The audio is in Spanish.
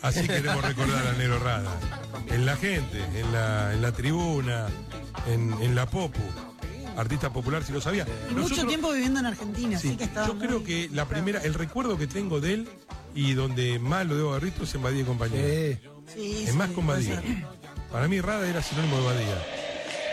Así queremos recordar al Negro Rada. En la gente, en la tribuna, en la popu. Artista popular, si lo sabía. Y mucho tiempo viviendo en Argentina, sí, así que estaba. Yo creo que el recuerdo que tengo de él y donde más lo debo haber visto es en Badía y Compañía. Sí, es más con Badía. Para mí Rada era sinónimo de Badía.